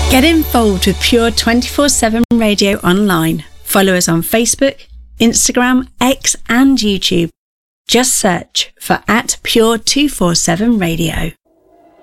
Get involved with Pure 24/7 Radio online. Follow us on Facebook, Instagram, X and YouTube. Just search for @Pure 247 Radio.